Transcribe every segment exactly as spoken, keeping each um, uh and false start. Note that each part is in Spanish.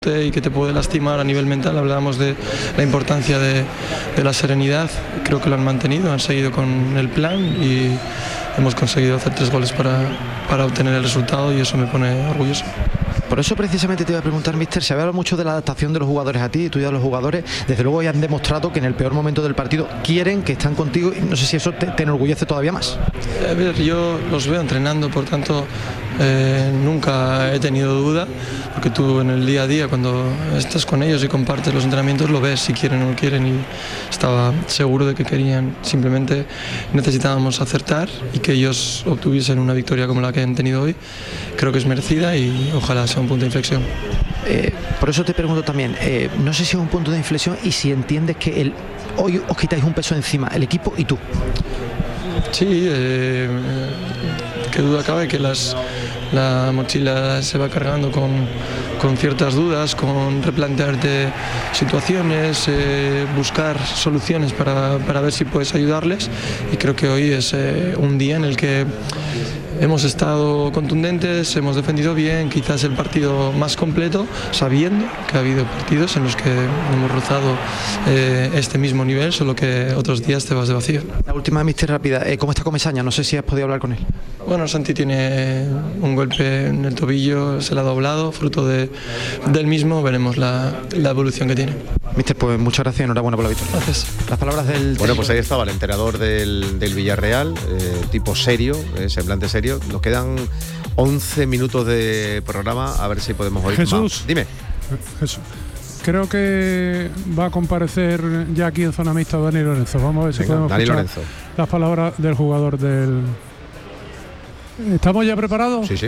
y que te puede lastimar a nivel mental. Hablábamos de la importancia de, de la serenidad, creo que lo han mantenido, han seguido con el plan y hemos conseguido hacer tres goles para, para obtener el resultado y eso me pone orgulloso. Por eso precisamente te iba a preguntar, míster, se habla mucho de la adaptación de los jugadores a ti, tú y a los jugadores, desde luego ya han demostrado que en el peor momento del partido quieren, que están contigo, y no sé si eso te, te enorgullece todavía más. A ver, yo los veo entrenando, por tanto eh, nunca he tenido duda, porque tú en el día a día cuando estás con ellos y compartes los entrenamientos lo ves si quieren o no quieren, y estaba seguro de que querían, simplemente necesitábamos acertar y que ellos obtuviesen una victoria como la que han tenido hoy. Creo que es merecida y ojalá sea un punto de inflexión. Eh, por eso te pregunto también, eh, no sé si es un punto de inflexión y si entiendes que el, hoy os quitáis un peso encima, el equipo y tú. Sí, eh, qué duda cabe que las, la mochila se va cargando con, con ciertas dudas, con replantearte situaciones, eh, buscar soluciones para, para ver si puedes ayudarles, y creo que hoy es eh, un día en el que hemos estado contundentes, hemos defendido bien, quizás el partido más completo, sabiendo que ha habido partidos en los que hemos rozado eh, este mismo nivel, solo que otros días te vas de vacío. La última, míster, rápida, eh, ¿cómo está Comesaña? No sé si has podido hablar con él. Bueno, Santi tiene un golpe en el tobillo, se le ha doblado, fruto de, del mismo, veremos la, la evolución que tiene. Míster, pues muchas gracias y enhorabuena por la victoria. Gracias. Las palabras del... Bueno, pues ahí estaba el entrenador del, del Villarreal, eh, tipo serio, eh, semblante serio. Nos quedan once minutos de programa, a ver si podemos oír Jesús, más. Dime. Jesús, creo que va a comparecer ya aquí en zona mixta Dani Lorenzo. Vamos a ver si Venga, podemos Dani escuchar Lorenzo. las palabras del jugador del... ¿Estamos ya preparados? Sí, sí.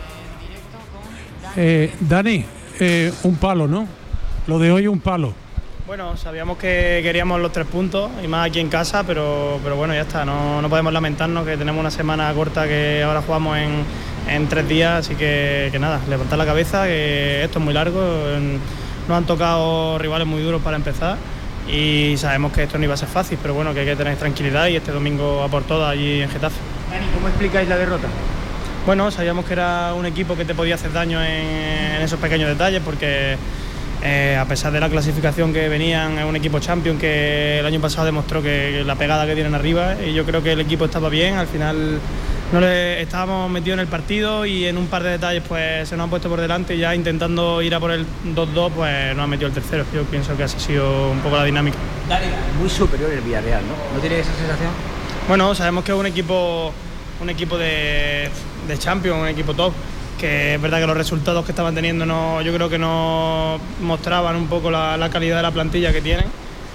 Eh, Dani, eh, un palo, ¿no? Lo de hoy es un palo. Bueno, sabíamos que queríamos los tres puntos y más aquí en casa, pero, pero bueno, ya está, no, no podemos lamentarnos, que tenemos una semana corta que ahora jugamos en, en tres días, así que, que nada, levantar la cabeza, que esto es muy largo, nos han tocado rivales muy duros para empezar y sabemos que esto no iba a ser fácil, pero bueno, que hay que tener tranquilidad y este domingo a por todas allí en Getafe. Dani, ¿cómo explicáis la derrota? Bueno, sabíamos que era un equipo que te podía hacer daño en, en esos pequeños detalles, porque Eh, a pesar de la clasificación que venían, es un equipo champion que el año pasado demostró que, que la pegada que tienen arriba, y yo creo que el equipo estaba bien, al final no le estábamos metidos en el partido y en un par de detalles pues se nos han puesto por delante, y ya intentando ir a por el dos dos pues nos han metido el tercero. Yo pienso que así ha sido un poco la dinámica. Dani, muy superior el Villarreal, ¿no? ¿No tiene esa sensación? Bueno, sabemos que es un equipo, un equipo de, de champion, un equipo top, que es verdad que los resultados que estaban teniendo no, yo creo que no mostraban un poco la, la calidad de la plantilla que tienen,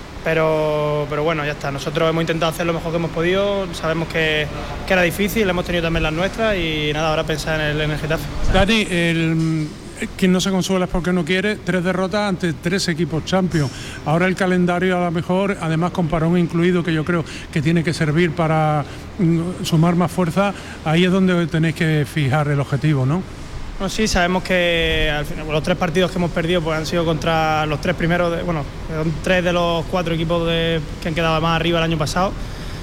pero, pero bueno, ya está, nosotros hemos intentado hacer lo mejor que hemos podido, sabemos que, que era difícil, hemos tenido también las nuestras y nada, ahora pensar en el, en el Getafe. Dani, el, quien no se consuela es porque no quiere, tres derrotas ante tres equipos champions. Ahora el calendario a lo mejor, además con parón incluido, que yo creo que tiene que servir para mm, sumar más fuerza, ahí es donde tenéis que fijar el objetivo, ¿no? No, sí, sabemos que al final, los tres partidos que hemos perdido pues han sido contra los tres primeros, de, bueno, son tres de los cuatro equipos de, que han quedado más arriba el año pasado.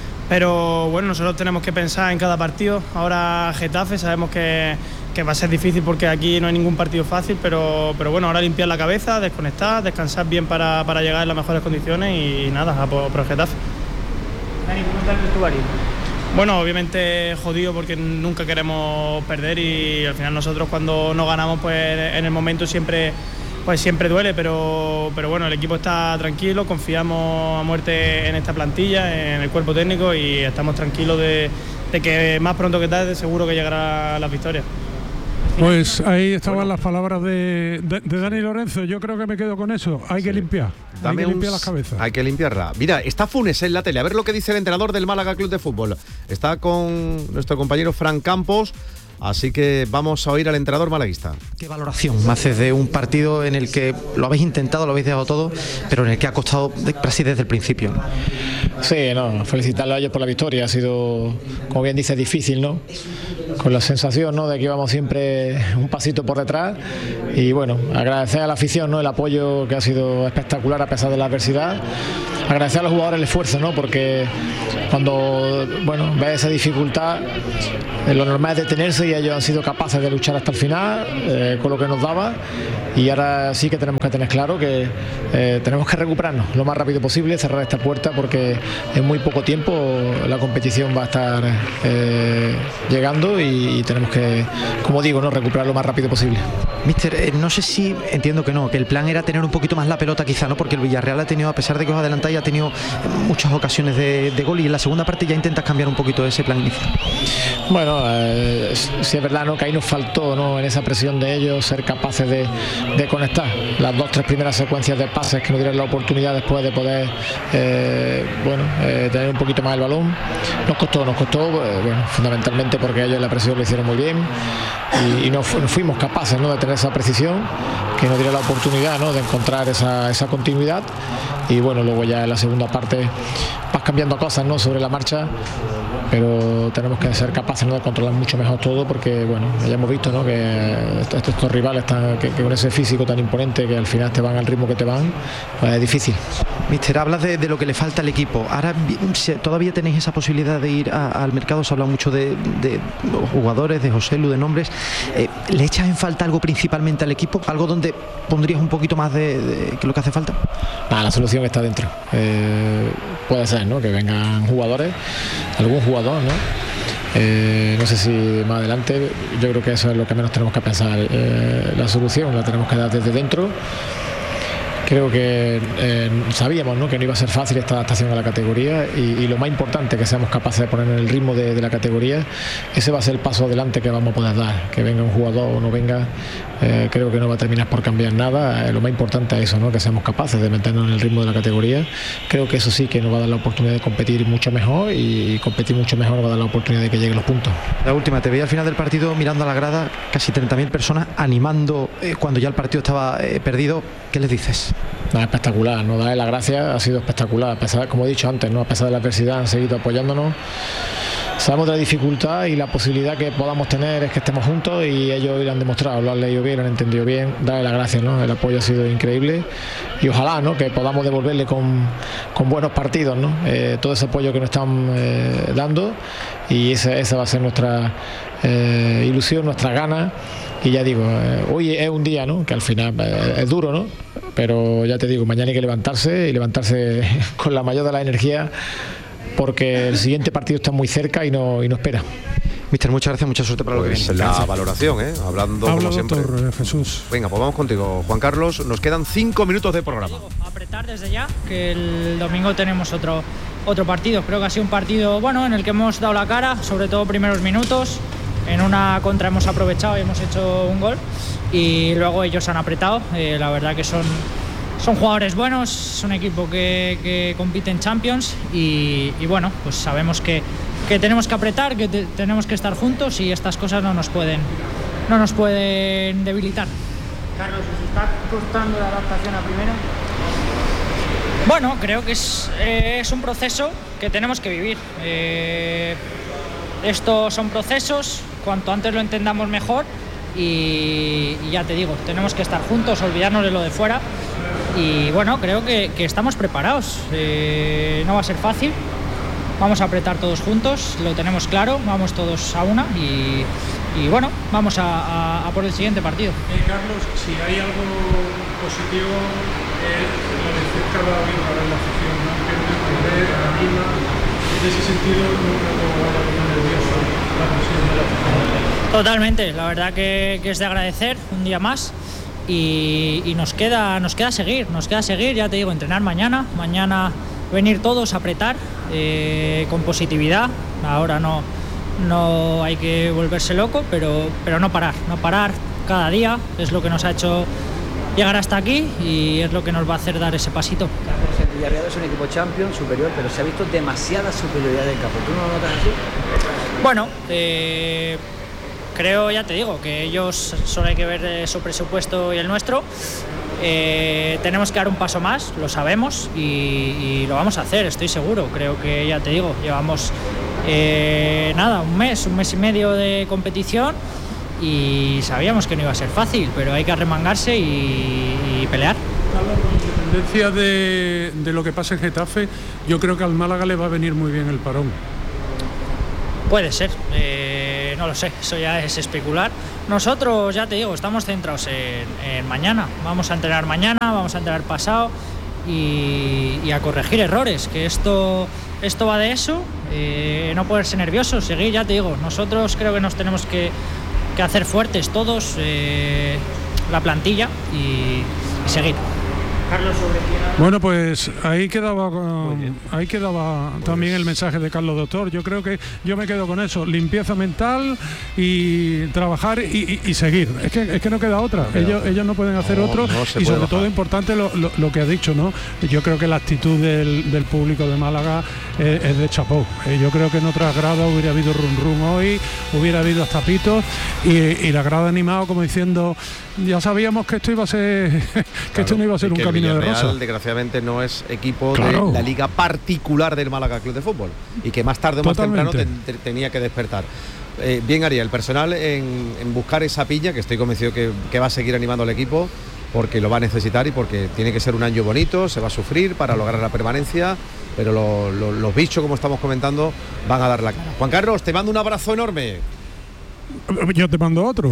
Pero bueno, nosotros tenemos que pensar en cada partido. Ahora Getafe, sabemos que, que va a ser difícil porque aquí no hay ningún partido fácil, pero, pero bueno, ahora limpiar la cabeza, desconectar, descansar bien para, para llegar en las mejores condiciones y nada, a por, por el Getafe. Dani, ¿cómo está el vestuario? Bueno, obviamente jodido porque nunca queremos perder y al final nosotros cuando no ganamos pues en el momento siempre pues siempre duele, pero, pero bueno, el equipo está tranquilo, confiamos a muerte en esta plantilla, en el cuerpo técnico y estamos tranquilos de, de que más pronto que tarde seguro que llegará la victoria. Pues ahí estaban bueno. las palabras de, de, de Dani Lorenzo. Yo creo que me quedo con eso. Hay que sí. limpiar. Dame hay que limpiar un... las cabezas. Hay que limpiarla. Mira, está Funes en la tele. A ver lo que dice el entrenador del Málaga Club de Fútbol. Está con nuestro compañero Fran Campos. Así que vamos a oír al entrenador malaguista. ¿Qué valoración me haces de un partido en el que lo habéis intentado, lo habéis dejado todo, pero en el que ha costado casi desde el principio? Sí, no, felicitarlo a ellos por la victoria. Ha sido, como bien dice, difícil, ¿no? con la sensación, ¿no?, de que íbamos siempre un pasito por detrás. Y bueno, agradecer a la afición, ¿no?, el apoyo que ha sido espectacular a pesar de la adversidad. Agradecer a los jugadores el esfuerzo, ¿no?, porque cuando, bueno, ves esa dificultad, eh, lo normal es detenerse, y ellos han sido capaces de luchar hasta el final eh, con lo que nos daba. Y ahora sí que tenemos que tener claro que eh, tenemos que recuperarnos lo más rápido posible, cerrar esta puerta, porque en muy poco tiempo la competición va a estar eh, llegando y, y tenemos que, como digo, no recuperar lo más rápido posible. Míster, eh, no sé si, entiendo que no, que el plan era tener un poquito más la pelota quizá, ¿no? Porque el Villarreal ha tenido, a pesar de que os adelantáis, ha tenido muchas ocasiones de, de gol, y en la segunda parte ya intentas cambiar un poquito ese plan inicial. Bueno, eh, sí es verdad, ¿no?, que ahí nos faltó, ¿no?, en esa presión de ellos ser capaces de, de conectar las dos, tres primeras secuencias de pases que nos dieron la oportunidad después de poder eh, bueno, eh, tener un poquito más el balón. Nos costó, nos costó, eh, bueno, fundamentalmente porque ellos la presión lo hicieron muy bien, y, y no, fu no fuimos capaces, ¿no?, de tener esa precisión que nos diera la oportunidad, ¿no?, de encontrar esa, esa continuidad. Y bueno, luego ya en la segunda parte vas cambiando cosas, ¿no?, sobre la marcha, pero tenemos que ser capaces, ¿no?, de controlar mucho mejor todo, porque bueno, ya hemos visto, ¿no?, que estos, estos rivales están, que, que con ese físico tan imponente, que al final te van al ritmo que te van, pues es difícil. Míster, hablas de, de lo que le falta al equipo. Ahora todavía tenéis esa posibilidad de ir a, al mercado. Se habla mucho de, de los jugadores, de Joselu, de nombres. Eh, ¿Le echas en falta algo principalmente al equipo? ¿Algo donde pondrías un poquito más de, de que lo que hace falta? Nah, la solución está dentro. Eh, puede ser, ¿no?, que vengan jugadores, algún jugador, ¿no? Eh, no sé si más adelante. Yo creo que eso es lo que menos tenemos que pensar. Eh, la solución la tenemos que dar desde dentro. Creo que eh, sabíamos, ¿no?, que no iba a ser fácil esta adaptación a la categoría, y, y lo más importante, que seamos capaces de poner en el ritmo de, de la categoría. Ese va a ser el paso adelante que vamos a poder dar. Que venga un jugador o no venga, eh, creo que no va a terminar por cambiar nada. Eh, lo más importante es eso, ¿no?, que seamos capaces de meternos en el ritmo de la categoría. Creo que eso sí que nos va a dar la oportunidad de competir mucho mejor, y, y competir mucho mejor nos va a dar la oportunidad de que lleguen los puntos. La última, te veía al final del partido mirando a la grada, casi treinta mil personas animando eh, cuando ya el partido estaba eh, perdido. ¿Qué les dices? No, espectacular, no, darle las gracias, ha sido espectacular, a pesar, como he dicho antes, ¿no?, a pesar de la adversidad han seguido apoyándonos. Sabemos de la dificultad, y la posibilidad que podamos tener es que estemos juntos, y ellos lo han demostrado, lo han leído bien, lo han entendido bien. Darle las gracias, ¿no?, el apoyo ha sido increíble, y ojalá, ¿no?, que podamos devolverle con, con buenos partidos, ¿no?, eh, todo ese apoyo que nos están eh, dando, y esa, esa va a ser nuestra eh, ilusión, nuestra gana. Y ya digo, eh, hoy es un día, ¿no?, que al final eh, es duro, ¿no?, pero ya te digo, mañana hay que levantarse, y levantarse con la mayor de la energía, porque el siguiente partido está muy cerca y no, y no espera. Míster, muchas gracias, mucha suerte para pues lo que viene. La Gracias. valoración, ¿eh? Hablando Habla, como siempre. doctor Jesús. Venga, pues vamos contigo, Juan Carlos. Nos quedan cinco minutos de programa. Apretar desde ya, que el domingo tenemos otro, otro partido. Creo que ha sido un partido bueno en el que hemos dado la cara, sobre todo primeros minutos. En una contra hemos aprovechado y hemos hecho un gol, y luego ellos han apretado. Eh, la verdad que son, son jugadores buenos, es un equipo que, que compite en Champions, y, y bueno, pues sabemos que, que tenemos que apretar, que te, tenemos que estar juntos, y estas cosas no nos pueden, no nos pueden debilitar. Carlos, ¿os está costando la adaptación a primera? Bueno, creo que es, eh, es un proceso que tenemos que vivir. Eh, estos son procesos, cuanto antes lo entendamos mejor, y, y ya te digo, tenemos que estar juntos, olvidarnos de lo de fuera, y bueno, creo que, que estamos preparados. Eh, no va a ser fácil, vamos a apretar todos juntos, lo tenemos claro, vamos todos a una, y, y bueno, vamos a, a, a por el siguiente partido. Eh, Carlos, si hay algo positivo, es lo de cerca de la vida de la afición, ¿no?, que es poder, anima. En ese sentido, no creo que vaya a nervioso la presión de la afición. Totalmente, la verdad que, que es de agradecer un día más, y, y nos queda nos queda seguir, nos queda seguir, ya te digo, entrenar mañana, mañana venir todos a apretar eh, con positividad. Ahora no, no hay que volverse loco, pero, pero no parar, no parar cada día, es lo que nos ha hecho llegar hasta aquí, y es lo que nos va a hacer dar ese pasito. Carlos, el Villarreal es un equipo champion superior, pero se ha visto demasiada superioridad del campo. ¿Tú no lo notas así? Bueno, eh, creo, ya te digo, que ellos solo hay que ver su presupuesto y el nuestro. Eh, tenemos que dar un paso más, lo sabemos, y, y lo vamos a hacer, estoy seguro. Creo que, ya te digo, llevamos Eh, nada, un mes, un mes y medio de competición y sabíamos que no iba a ser fácil, pero hay que arremangarse y, y pelear. Con independencia de, de lo que pasa en Getafe, yo creo que al Málaga le va a venir muy bien el parón. Puede ser, eh, no lo sé, eso ya es especular. Nosotros, ya te digo, estamos centrados en, en mañana. Vamos a entrenar mañana, vamos a entrenar pasado y, y a corregir errores, que esto, esto va de eso, eh, no ponerse nerviosos, seguir, ya te digo. Nosotros creo que nos tenemos que, que hacer fuertes todos, eh, la plantilla y, y seguir. Carlos, sobre quién ha... Bueno, pues ahí quedaba ahí quedaba también el mensaje de Carlos Doctor. Yo creo que yo me quedo con eso, limpieza mental y trabajar y, y, y seguir. Es que es que no queda otra. No, ellos ellos no pueden hacer no, otro no y sobre bajar. Todo importante lo, lo, lo que ha dicho, ¿no? Yo creo que la actitud del, del público de Málaga es, es de chapó. Yo creo que en otras gradas hubiera habido rum rum hoy, hubiera habido hasta pitos y, y la grada animado como diciendo, ya sabíamos que esto iba a ser que claro, esto no iba a ser un camino de rosa. Desgraciadamente no es equipo claro. de la liga particular del Málaga Club de Fútbol y que más tarde o más Totalmente. temprano te, te, tenía que despertar. Eh, bien haría el personal en, en buscar esa piña, que estoy convencido que, que va a seguir animando al equipo porque lo va a necesitar y porque tiene que ser un año bonito, se va a sufrir para lograr la permanencia, pero lo, lo, los bichos, como estamos comentando, van a dar la cara. Juan Carlos, te mando un abrazo enorme. Yo te mando otro.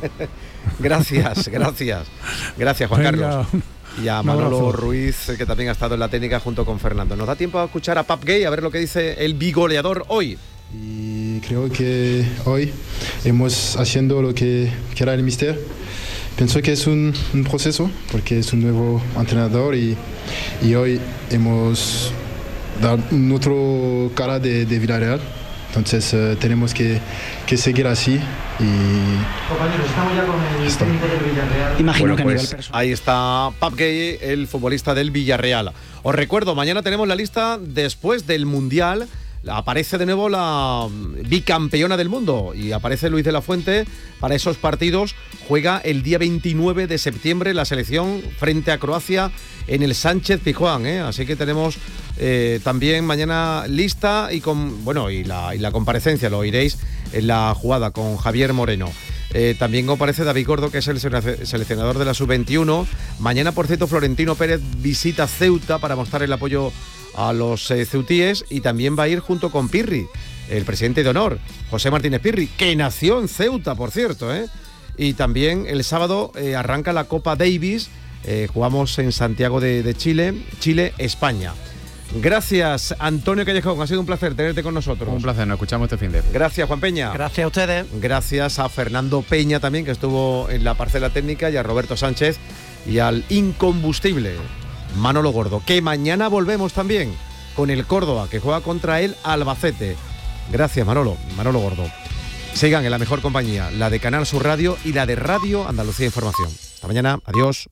Gracias, gracias. Gracias, Juan Venga. Carlos. Y a Manolo Ruiz, que también ha estado en la técnica junto con Fernando. ¿Nos da tiempo a escuchar a Pap Gay, a ver lo que dice el bigoleador hoy? Y creo que hoy hemos haciendo lo que quiera el míster. Pienso que es un, un proceso, porque es un nuevo entrenador y, y hoy hemos dado nuestra cara de, de Villarreal. Entonces uh, tenemos que, que seguir así y... Compañeros, estamos ya con el técnico del Villarreal. Imagino bueno, que pues, a nivel personal. Ahí está Pap Gay, el futbolista del Villarreal. Os recuerdo, mañana tenemos la lista después del Mundial. Aparece de nuevo la bicampeona del mundo y aparece Luis de la Fuente para esos partidos. Juega el día veintinueve de septiembre la selección frente a Croacia en el Sánchez Pizjuán, ¿eh? Así que tenemos eh, también mañana lista y con bueno y la, y la comparecencia, lo oiréis en la jugada con Javier Moreno. Eh, también comparece David Gordo, que es el seleccionador de la sub veintiuno. Mañana, por cierto, Florentino Pérez visita Ceuta para mostrar el apoyo a los eh, ceutíes y también va a ir junto con Pirri, el presidente de honor, José Martínez Pirri, que nació en Ceuta, por cierto, ¿eh? Y también el sábado eh, arranca la Copa Davis, eh, jugamos en Santiago de, de Chile, Chile-España. Gracias, Antonio Callejón, ha sido un placer tenerte con nosotros. Un placer, nos escuchamos este fin de semana. Gracias, Juan Peña. Gracias a ustedes. Gracias a Fernando Peña también, que estuvo en la parcela técnica, y a Roberto Sánchez y al incombustible Manolo Gordo, que mañana volvemos también con el Córdoba, que juega contra el Albacete. Gracias, Manolo, Manolo Gordo. Sigan en la mejor compañía, la de Canal Sur Radio y la de Radio Andalucía Información. Hasta mañana, adiós.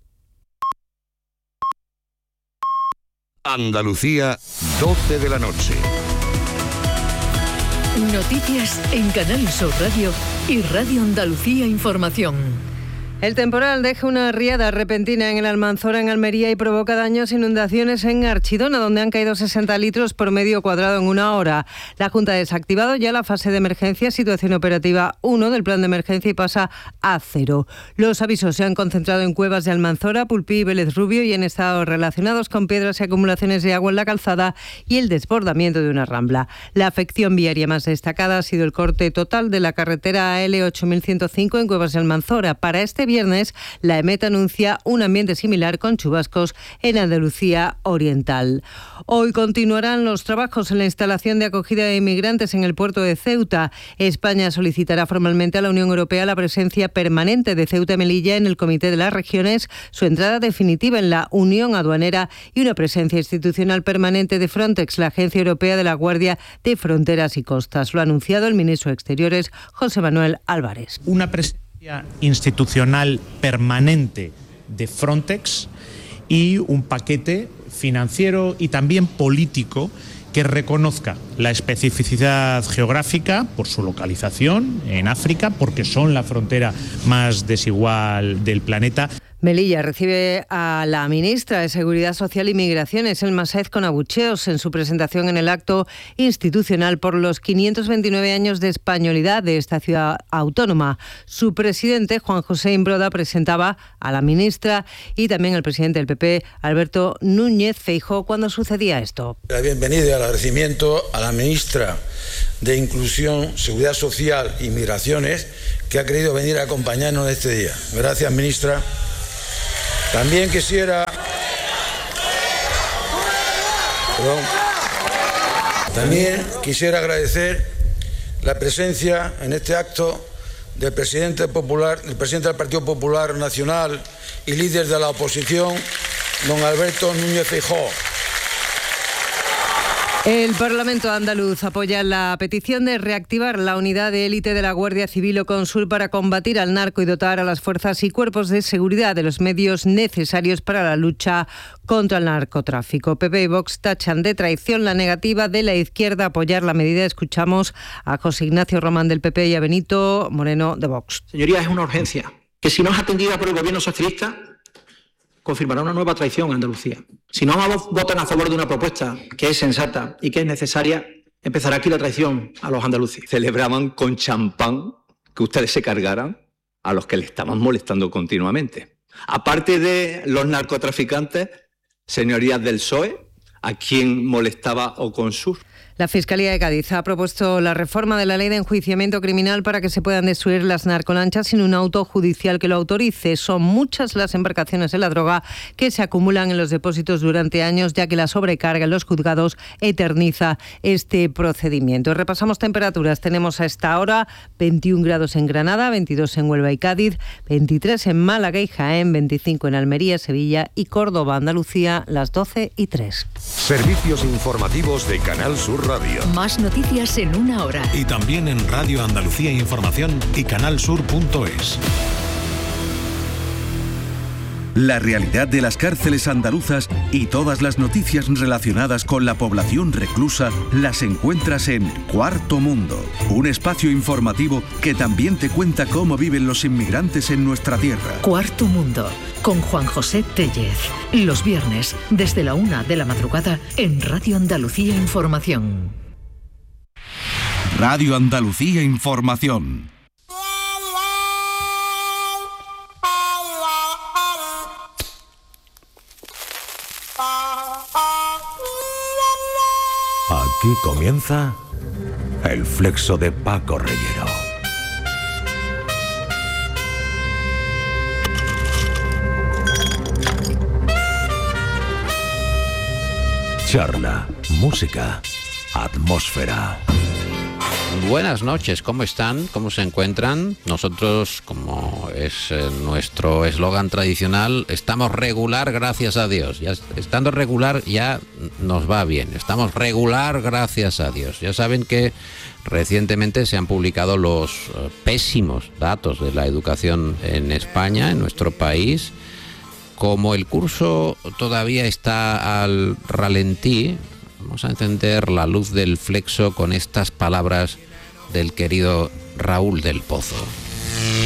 Andalucía, doce de la noche. Noticias en Canal Sur Radio y Radio Andalucía Información. El temporal deja una riada repentina en el Almanzora, en Almería, y provoca daños e inundaciones en Archidona, donde han caído sesenta litros por metro cuadrado en una hora. La Junta ha desactivado ya la fase de emergencia, situación operativa uno del plan de emergencia, y pasa a cero. Los avisos se han concentrado en Cuevas de Almanzora, Pulpí y Vélez Rubio y en estados relacionados con piedras y acumulaciones de agua en la calzada y el desbordamiento de una rambla. La afección viaria más destacada ha sido el corte total de la carretera A L ocho mil ciento cinco en Cuevas de Almanzora. Para este viernes, la EMET anuncia un ambiente similar con chubascos en Andalucía Oriental. Hoy continuarán los trabajos en la instalación de acogida de inmigrantes en el puerto de Ceuta. España solicitará formalmente a la Unión Europea la presencia permanente de Ceuta y Melilla en el Comité de las Regiones, su entrada definitiva en la Unión Aduanera y una presencia institucional permanente de Frontex, la Agencia Europea de la Guardia de Fronteras y Costas. Lo ha anunciado el ministro de Exteriores, José Manuel Álvarez. Una presencia institucional permanente de Frontex y un paquete financiero y también político que reconozca la especificidad geográfica por su localización en África, porque son la frontera más desigual del planeta. Melilla recibe a la ministra de Seguridad Social y Migraciones, Elma Sáez, con abucheos en su presentación en el acto institucional por los quinientos veintinueve años de españolidad de esta ciudad autónoma. Su presidente, Juan José Imbroda, presentaba a la ministra y también al presidente del P P, Alberto Núñez Feijóo, cuando sucedía esto. La bienvenida y el agradecimiento a la ministra de Inclusión, Seguridad Social y Migraciones, que ha querido venir a acompañarnos en este día. Gracias, ministra. También quisiera... Perdón. También quisiera agradecer la presencia en este acto del presidente popular, el presidente del Partido Popular Nacional y líder de la oposición, don Alberto Núñez Feijóo. El Parlamento andaluz apoya la petición de reactivar la unidad de élite de la Guardia Civil o Consul para combatir al narco y dotar a las fuerzas y cuerpos de seguridad de los medios necesarios para la lucha contra el narcotráfico. P P y Vox tachan de traición la negativa de la izquierda a apoyar la medida. Escuchamos a José Ignacio Román del P P y a Benito Moreno de Vox. Señorías, es una urgencia que, si no es atendida por el gobierno socialista, confirmará una nueva traición a Andalucía. Si no votan a favor de una propuesta que es sensata y que es necesaria, empezará aquí la traición a los andaluces. Celebraban con champán que ustedes se cargaran a los que le estaban molestando continuamente. Aparte de los narcotraficantes, señorías del P S O E, ¿a quién molestaba Oconsur? La Fiscalía de Cádiz ha propuesto la reforma de la ley de enjuiciamiento criminal para que se puedan destruir las narcolanchas sin un auto judicial que lo autorice. Son muchas las embarcaciones de la droga que se acumulan en los depósitos durante años, ya que la sobrecarga en los juzgados eterniza este procedimiento. Repasamos temperaturas. Tenemos a esta hora veintiún grados en Granada, veintidós en Huelva y Cádiz, veintitrés en Málaga y Jaén, veinticinco en Almería, Sevilla y Córdoba, Andalucía, las doce y tres. Servicios informativos de Canal Sur Radio. Más noticias en una hora. Y también en Radio Andalucía Información y canalsur punto es. La realidad de las cárceles andaluzas y todas las noticias relacionadas con la población reclusa las encuentras en Cuarto Mundo, un espacio informativo que también te cuenta cómo viven los inmigrantes en nuestra tierra. Cuarto Mundo, con Juan José Tellez. Los viernes, desde la una de la madrugada, en Radio Andalucía Información. Radio Andalucía Información. Aquí comienza el flexo de Paco Reyero. Charla, música, atmósfera. Buenas noches, ¿cómo están? ¿Cómo se encuentran? Nosotros, como es eh, nuestro eslogan tradicional, estamos regular, gracias a Dios. Ya estando regular ya nos va bien. Estamos regular, gracias a Dios. Ya saben que recientemente se han publicado los eh, pésimos datos de la educación en España, en nuestro país. Como el curso todavía está al ralentí, vamos a encender la luz del flexo con estas palabras del querido Raúl del Pozo.